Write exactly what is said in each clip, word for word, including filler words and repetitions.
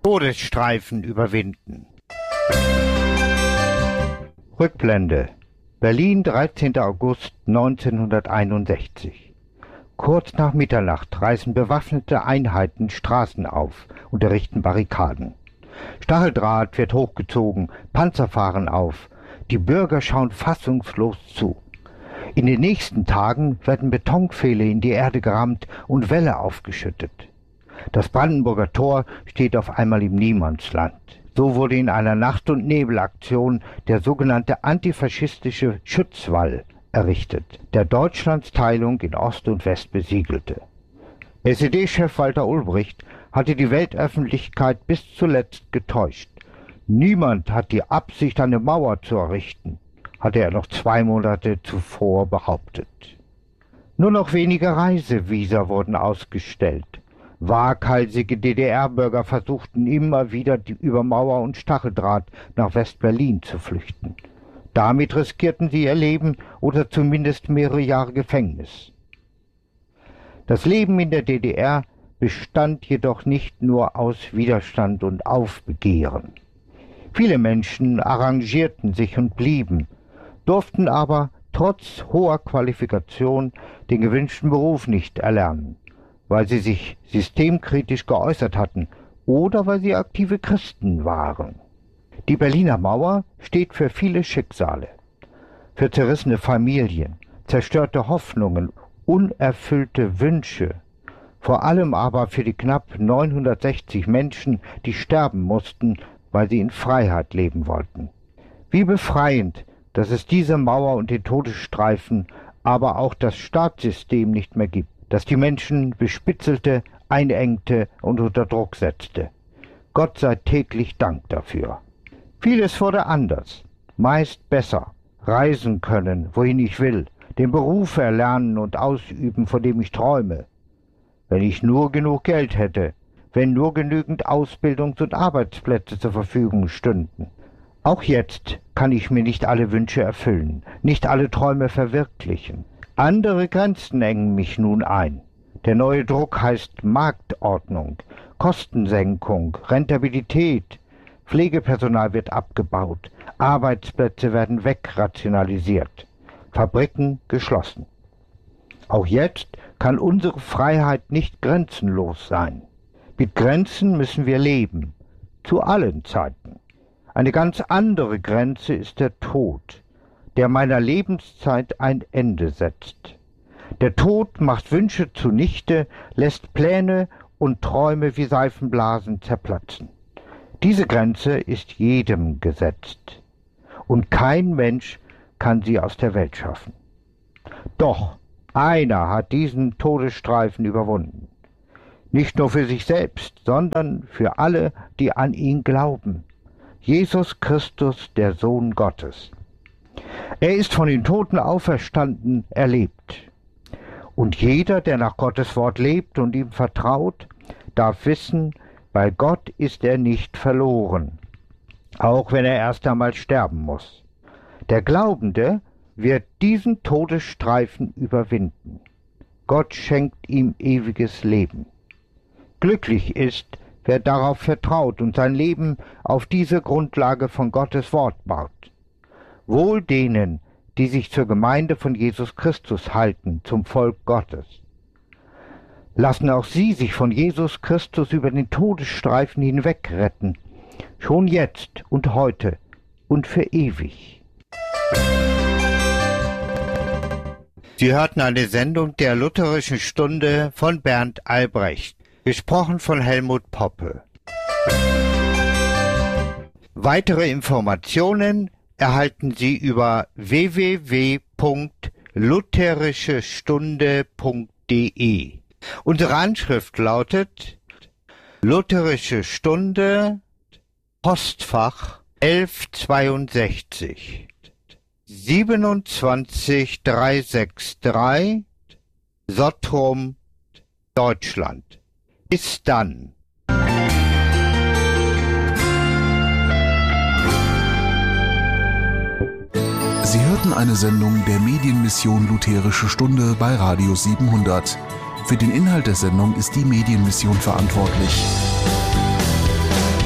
Todesstreifen überwinden. Rückblende. Berlin, dreizehnter August neunzehnhunderteinundsechzig. Kurz nach Mitternacht reißen bewaffnete Einheiten Straßen auf und errichten Barrikaden. Stacheldraht wird hochgezogen, Panzer fahren auf. Die Bürger schauen fassungslos zu. In den nächsten Tagen werden Betonpfähle in die Erde gerammt und Wälle aufgeschüttet. Das Brandenburger Tor steht auf einmal im Niemandsland. So wurde in einer Nacht- und Nebelaktion der sogenannte antifaschistische Schutzwall errichtet, der Deutschlands Teilung in Ost und West besiegelte. S E D-Chef Walter Ulbricht hatte die Weltöffentlichkeit bis zuletzt getäuscht. Niemand hat die Absicht, eine Mauer zu errichten, hatte er noch zwei Monate zuvor behauptet. Nur noch wenige Reisevisa wurden ausgestellt. Waghalsige D D R-Bürger versuchten immer wieder über Mauer und Stacheldraht nach West-Berlin zu flüchten. Damit riskierten sie ihr Leben oder zumindest mehrere Jahre Gefängnis. Das Leben in der D D R bestand jedoch nicht nur aus Widerstand und Aufbegehren. Viele Menschen arrangierten sich und blieben, durften aber trotz hoher Qualifikation den gewünschten Beruf nicht erlernen, weil sie sich systemkritisch geäußert hatten oder weil sie aktive Christen waren. Die Berliner Mauer steht für viele Schicksale, für zerrissene Familien, zerstörte Hoffnungen, unerfüllte Wünsche, vor allem aber für die knapp neunhundertsechzig Menschen, die sterben mussten, weil sie in Freiheit leben wollten. Wie befreiend, dass es diese Mauer und den Todesstreifen, aber auch das Staatssystem nicht mehr gibt, das die Menschen bespitzelte, einengte und unter Druck setzte. Gott sei täglich Dank dafür. Vieles wurde anders, meist besser. Reisen können, wohin ich will, den Beruf erlernen und ausüben, von dem ich träume. Wenn ich nur genug Geld hätte, wenn nur genügend Ausbildungs- und Arbeitsplätze zur Verfügung stünden. Auch jetzt kann ich mir nicht alle Wünsche erfüllen, nicht alle Träume verwirklichen. Andere Grenzen engen mich nun ein. Der neue Druck heißt Marktordnung, Kostensenkung, Rentabilität. Pflegepersonal wird abgebaut, Arbeitsplätze werden wegrationalisiert, Fabriken geschlossen. Auch jetzt kann unsere Freiheit nicht grenzenlos sein. Mit Grenzen müssen wir leben, zu allen Zeiten. Eine ganz andere Grenze ist der Tod, der meiner Lebenszeit ein Ende setzt. Der Tod macht Wünsche zunichte, lässt Pläne und Träume wie Seifenblasen zerplatzen. Diese Grenze ist jedem gesetzt, und kein Mensch kann sie aus der Welt schaffen. Doch einer hat diesen Todesstreifen überwunden. Nicht nur für sich selbst, sondern für alle, die an ihn glauben. Jesus Christus, der Sohn Gottes. Er ist von den Toten auferstanden, er lebt. Und jeder, der nach Gottes Wort lebt und ihm vertraut, darf wissen, bei Gott ist er nicht verloren, auch wenn er erst einmal sterben muss. Der Glaubende wird diesen Todesstreifen überwinden. Gott schenkt ihm ewiges Leben. Glücklich ist, wer darauf vertraut und sein Leben auf diese Grundlage von Gottes Wort baut. Wohl denen, die sich zur Gemeinde von Jesus Christus halten, zum Volk Gottes. Lassen auch sie sich von Jesus Christus über den Todesstreifen hinweg retten, schon jetzt und heute und für ewig. Sie hörten eine Sendung der Lutherischen Stunde von Bernd Albrecht, gesprochen von Helmut Poppe. Weitere Informationen erhalten Sie über w w w punkt lutherische stunde punkt d e. Unsere Anschrift lautet Lutherische Stunde, Postfach elfhundertzweiundsechzig, siebenundzwanzig dreihundertdreiundsechzig, Sottrum, Deutschland. Bis dann. Sie hörten eine Sendung der Medienmission Lutherische Stunde bei Radio siebenhundert. Für den Inhalt der Sendung ist die Medienmission verantwortlich.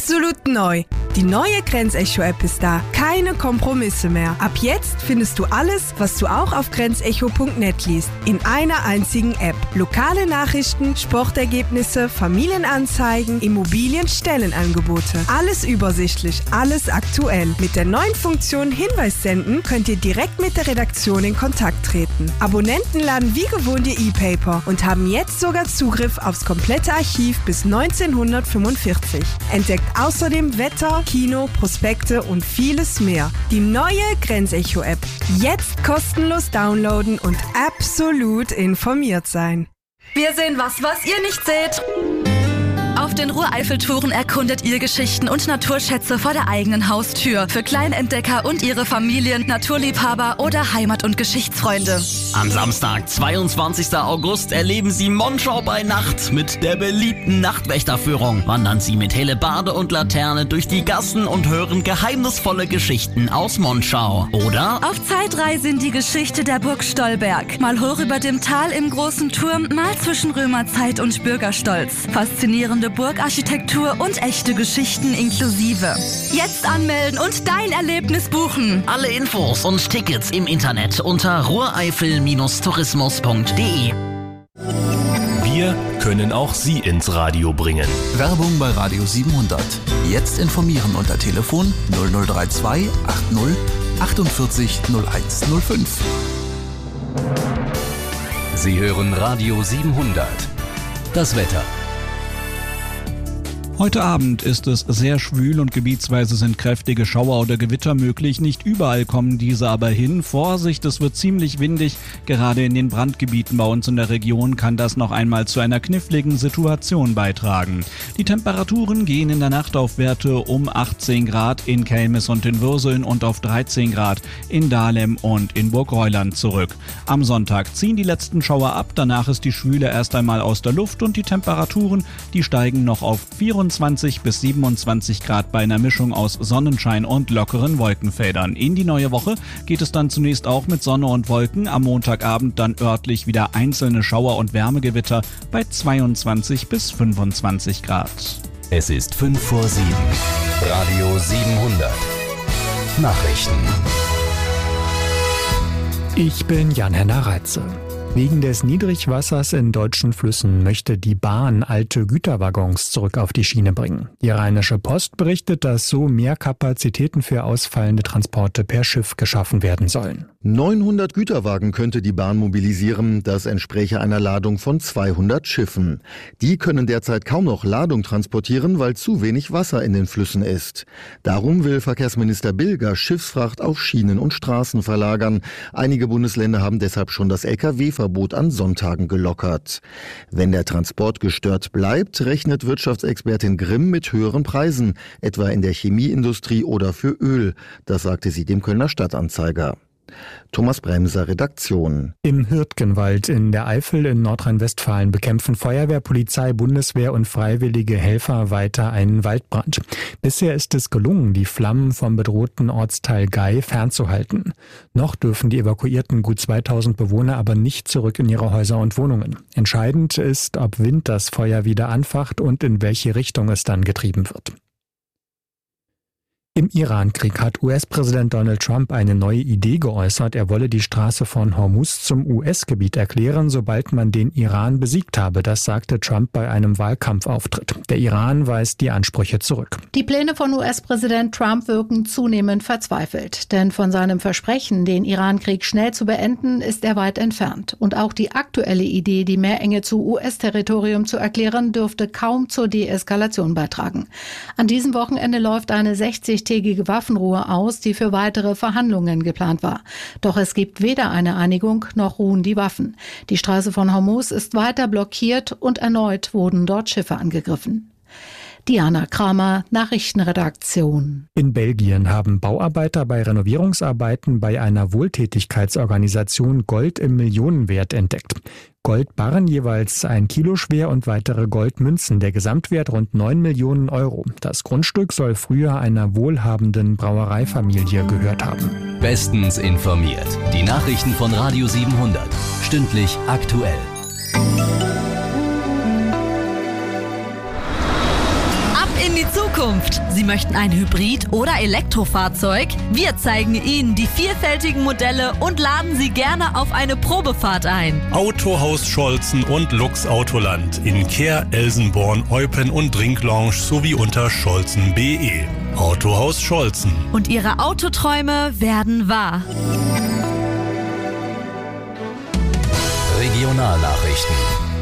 absolut neu. Die neue Grenzecho-App ist da. Keine Kompromisse mehr. Ab jetzt findest du alles, was du auch auf grenzecho punkt net liest. In einer einzigen App. Lokale Nachrichten, Sportergebnisse, Familienanzeigen, Immobilien, Stellenangebote. Alles übersichtlich, alles aktuell. Mit der neuen Funktion Hinweis senden könnt ihr direkt mit der Redaktion in Kontakt treten. Abonnenten laden wie gewohnt ihr E-Paper und haben jetzt sogar Zugriff aufs komplette Archiv bis neunzehnhundertfünfundvierzig. Entdeckt außerdem Wetter, Kino, Prospekte und vieles mehr. Die neue Grenzecho-App. Jetzt kostenlos downloaden und absolut informiert sein. Wir sehen was, was ihr nicht seht. Auf den Ruhr-Eifel-Touren erkundet ihr Geschichten und Naturschätze vor der eigenen Haustür. Für Kleinentdecker und ihre Familien, Naturliebhaber oder Heimat- und Geschichtsfreunde. Am Samstag, zweiundzwanzigsten August, erleben Sie Monschau bei Nacht mit der beliebten Nachtwächterführung. Wandern Sie mit Hellebarde und Laterne durch die Gassen und hören geheimnisvolle Geschichten aus Monschau. Oder auf Zeitreise in die Geschichte der Burg Stolberg. Mal hoch über dem Tal im großen Turm, mal zwischen Römerzeit und Bürgerstolz. Faszinierende Burgarchitektur und echte Geschichten inklusive. Jetzt anmelden und dein Erlebnis buchen. Alle Infos und Tickets im Internet unter ruhreifel Bindestrich tourismus punkt de. Wir können auch Sie ins Radio bringen. Werbung bei Radio siebenhundert. Jetzt informieren unter Telefon null null drei zwei achtzig achtundvierzig null eins null fünf. Sie hören Radio siebenhundert. Das Wetter. Heute Abend ist es sehr schwül und gebietsweise sind kräftige Schauer oder Gewitter möglich. Nicht überall kommen diese aber hin. Vorsicht, es wird ziemlich windig. Gerade in den Brandgebieten bei uns in der Region kann das noch einmal zu einer kniffligen Situation beitragen. Die Temperaturen gehen in der Nacht auf Werte um achtzehn Grad in Kelmis und in Würseln und auf dreizehn Grad in Dahlem und in Burgreuland zurück. Am Sonntag ziehen die letzten Schauer ab. Danach ist die Schwüle erst einmal aus der Luft und die Temperaturen, die steigen noch auf vierundzwanzig bis siebenundzwanzig Grad bei einer Mischung aus Sonnenschein und lockeren Wolkenfeldern. In die neue Woche geht es dann zunächst auch mit Sonne und Wolken. Am Montagabend dann örtlich wieder einzelne Schauer und Wärmegewitter bei zweiundzwanzig bis fünfundzwanzig Grad. Es ist fünf vor sieben. Radio siebenhundert. Nachrichten. Ich bin Jan-Henner Reitze. Wegen des Niedrigwassers in deutschen Flüssen möchte die Bahn alte Güterwaggons zurück auf die Schiene bringen. Die Rheinische Post berichtet, dass so mehr Kapazitäten für ausfallende Transporte per Schiff geschaffen werden sollen. neunhundert Güterwagen könnte die Bahn mobilisieren. Das entspräche einer Ladung von zweihundert Schiffen. Die können derzeit kaum noch Ladung transportieren, weil zu wenig Wasser in den Flüssen ist. Darum will Verkehrsminister Bilger Schiffsfracht auf Schienen und Straßen verlagern. Einige Bundesländer haben deshalb schon das L K W-Verbot an Sonntagen gelockert. Wenn der Transport gestört bleibt, rechnet Wirtschaftsexpertin Grimm mit höheren Preisen, etwa in der Chemieindustrie oder für Öl. Das sagte sie dem Kölner Stadtanzeiger. Thomas Bremser, Redaktion. Im Hürtgenwald in der Eifel in Nordrhein-Westfalen bekämpfen Feuerwehr, Polizei, Bundeswehr und freiwillige Helfer weiter einen Waldbrand. Bisher ist es gelungen, die Flammen vom bedrohten Ortsteil Gei fernzuhalten. Noch dürfen die evakuierten gut zweitausend Bewohner aber nicht zurück in ihre Häuser und Wohnungen. Entscheidend ist, ob Wind das Feuer wieder anfacht und in welche Richtung es dann getrieben wird. Im Iran-Krieg hat U S-Präsident Donald Trump eine neue Idee geäußert. Er wolle die Straße von Hormuz zum U S-Gebiet erklären, sobald man den Iran besiegt habe. Das sagte Trump bei einem Wahlkampfauftritt. Der Iran weist die Ansprüche zurück. Die Pläne von U S-Präsident Trump wirken zunehmend verzweifelt. Denn von seinem Versprechen, den Iran-Krieg schnell zu beenden, ist er weit entfernt. Und auch die aktuelle Idee, die Meerenge zu U S-Territorium zu erklären, dürfte kaum zur Deeskalation beitragen. An diesem Wochenende läuft eine sechzigtägige Waffenruhe aus, die für weitere Verhandlungen geplant war. Doch es gibt weder eine Einigung noch ruhen die Waffen. Die Straße von Hormuz ist weiter blockiert und erneut wurden dort Schiffe angegriffen. Diana Kramer, Nachrichtenredaktion. In Belgien haben Bauarbeiter bei Renovierungsarbeiten bei einer Wohltätigkeitsorganisation Gold im Millionenwert entdeckt. Goldbarren jeweils ein Kilo schwer und weitere Goldmünzen. Der Gesamtwert rund neun Millionen Euro. Das Grundstück soll früher einer wohlhabenden Brauereifamilie gehört haben. Bestens informiert. Die Nachrichten von Radio siebenhundert. Stündlich aktuell. In die Zukunft Zukunft. Sie möchten ein Hybrid- oder Elektrofahrzeug? Wir zeigen Ihnen die vielfältigen Modelle und laden Sie gerne auf eine Probefahrt ein. Autohaus Scholzen und Lux Autoland in Kehr, Elsenborn, Eupen und Drinklounge sowie unter scholzen punkt de. Autohaus Scholzen. Und Ihre Autoträume werden wahr. Regionalnachrichten.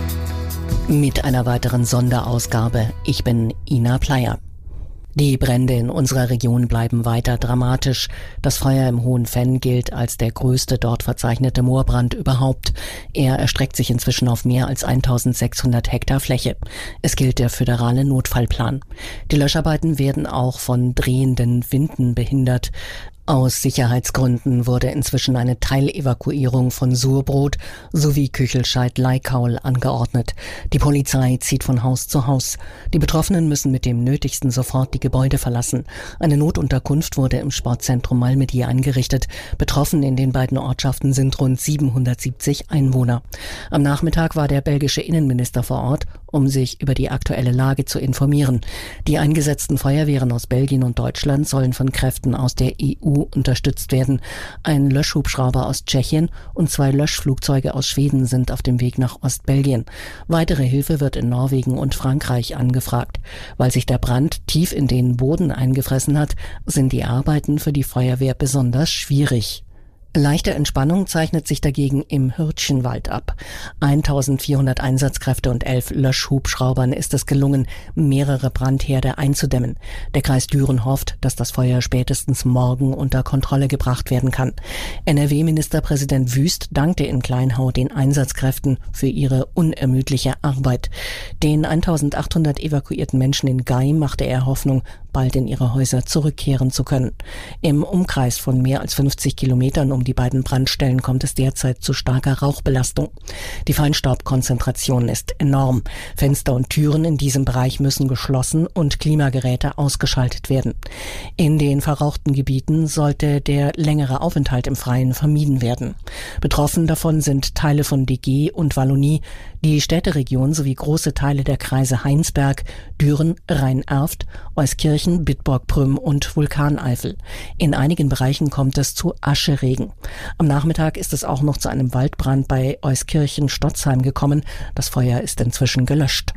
Mit einer weiteren Sonderausgabe. Ich bin Ina Pleyer. Die Brände in unserer Region bleiben weiter dramatisch. Das Feuer im Hohen Venn gilt als der größte dort verzeichnete Moorbrand überhaupt. Er erstreckt sich inzwischen auf mehr als eintausendsechshundert Hektar Fläche. Es gilt der föderale Notfallplan. Die Löscharbeiten werden auch von drehenden Winden behindert. Aus Sicherheitsgründen wurde inzwischen eine Teilevakuierung von Surbrot sowie Küchelscheid-Leikaul angeordnet. Die Polizei zieht von Haus zu Haus. Die Betroffenen müssen mit dem Nötigsten sofort die Gebäude verlassen. Eine Notunterkunft wurde im Sportzentrum Malmedy eingerichtet. Betroffen in den beiden Ortschaften sind rund siebenhundertsiebzig Einwohner. Am Nachmittag war der belgische Innenminister vor Ort, um sich über die aktuelle Lage zu informieren. Die eingesetzten Feuerwehren aus Belgien und Deutschland sollen von Kräften aus der E U unterstützt werden. Ein Löschhubschrauber aus Tschechien und zwei Löschflugzeuge aus Schweden sind auf dem Weg nach Ostbelgien. Weitere Hilfe wird in Norwegen und Frankreich angefragt. Weil sich der Brand tief in den Boden eingefressen hat, sind die Arbeiten für die Feuerwehr besonders schwierig. Leichte Entspannung zeichnet sich dagegen im Hürtchenwald ab. eintausendvierhundert Einsatzkräfte und elf Löschhubschraubern ist es gelungen, mehrere Brandherde einzudämmen. Der Kreis Düren hofft, dass das Feuer spätestens morgen unter Kontrolle gebracht werden kann. N R W-Ministerpräsident Wüst dankte in Kleinhau den Einsatzkräften für ihre unermüdliche Arbeit. Den eintausendachthundert evakuierten Menschen in Gei machte er Hoffnung, bald in ihre Häuser zurückkehren zu können. Im Umkreis von mehr als fünfzig Kilometern um die beiden Brandstellen kommt es derzeit zu starker Rauchbelastung. Die Feinstaubkonzentration ist enorm. Fenster und Türen in diesem Bereich müssen geschlossen und Klimageräte ausgeschaltet werden. In den verrauchten Gebieten sollte der längere Aufenthalt im Freien vermieden werden. Betroffen davon sind Teile von D G und Wallonie, die Städteregion sowie große Teile der Kreise Heinsberg, Düren, Rhein-Erft, Euskirchen, Bitburg-Prüm und Vulkaneifel. In einigen Bereichen kommt es zu Ascheregen. Am Nachmittag ist es auch noch zu einem Waldbrand bei Euskirchen-Stotzheim gekommen. Das Feuer ist inzwischen gelöscht.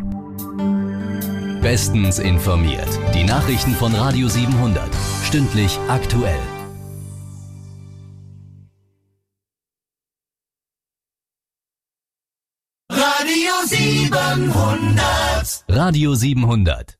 Bestens informiert. Die Nachrichten von Radio siebenhundert. Stündlich aktuell. Radio siebenhundert. Radio siebenhundert.